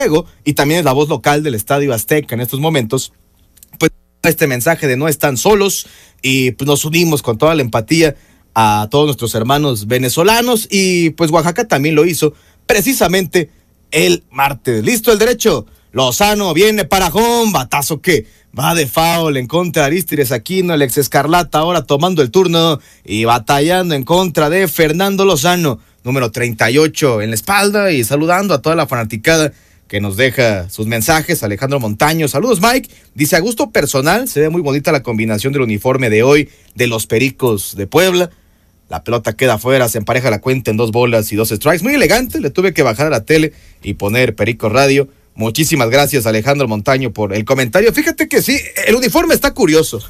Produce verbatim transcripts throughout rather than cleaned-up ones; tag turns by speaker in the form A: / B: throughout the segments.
A: y también es la voz local del Estadio Azteca en estos momentos, pues este mensaje de no están solos y pues nos unimos con toda la empatía a todos nuestros hermanos venezolanos y pues Oaxaca también lo hizo precisamente el martes. Listo el derecho, Lozano viene para home, batazo que va de foul en contra de Arístides Aquino, el ex Escarlata ahora tomando el turno y batallando en contra de Fernando Lozano, número treinta y ocho en la espalda y saludando a toda la fanaticada que nos deja sus mensajes. Alejandro Montaño, saludos Mike, dice a gusto personal, se ve muy bonita la combinación del uniforme de hoy de los Pericos de Puebla. La pelota queda afuera, se empareja la cuenta en dos bolas y dos strikes. Muy elegante, le tuve que bajar a la tele y poner Perico Radio. Muchísimas gracias Alejandro Montaño por el comentario. Fíjate que sí, el uniforme está curioso.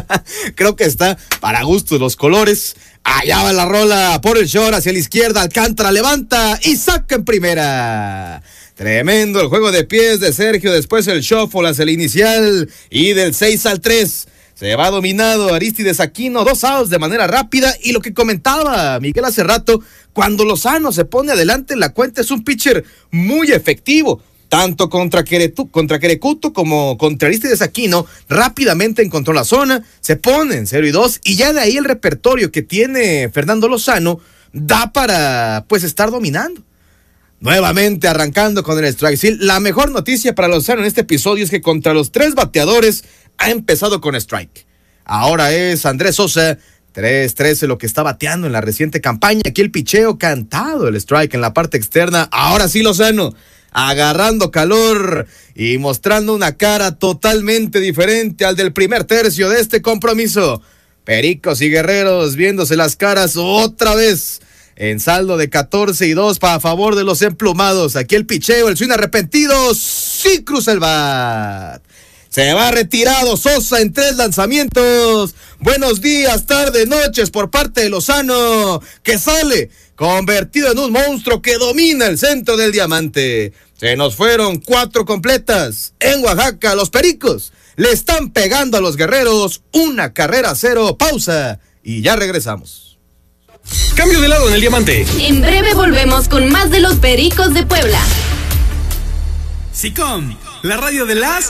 A: Creo que está para gustos los colores. Allá va la rola por el short hacia la izquierda. Alcántara levanta y saca en primera. Tremendo el juego de pies de Sergio. Después el shuffle hacia el inicial y del seis al tres. Se va dominado Arístides Aquino, dos outs de manera rápida y lo que comentaba Miguel hace rato, cuando Lozano se pone adelante en la cuenta es un pitcher muy efectivo, tanto contra, Queretu, contra Querecuto como contra Arístides Aquino, rápidamente encontró la zona, se pone en cero y dos y ya de ahí el repertorio que tiene Fernando Lozano da para pues estar dominando. Nuevamente arrancando con el strike. Sí, la mejor noticia para Lozano en este episodio es que contra los tres bateadores ha empezado con strike. Ahora es Andrés Sosa, tres trece lo que está bateando en la reciente campaña. Aquí el picheo cantado, el strike en la parte externa. Ahora sí Lozano, agarrando calor y mostrando una cara totalmente diferente al del primer tercio de este compromiso. Pericos y Guerreros viéndose las caras otra vez. En saldo de catorce y dos para favor de los emplumados. Aquí el picheo, el swing arrepentido. Sí cruza el bat. Se va retirado Sosa en tres lanzamientos. Buenos días, tardes, noches por parte de Lozano, que sale convertido en un monstruo que domina el centro del diamante. Se nos fueron cuatro completas. En Oaxaca, los Pericos le están pegando a los Guerreros. Una carrera a cero. Pausa y ya regresamos.
B: Cambio de lado en el diamante.
C: En breve volvemos con más de los Pericos de Puebla.
B: SICOM, la radio de las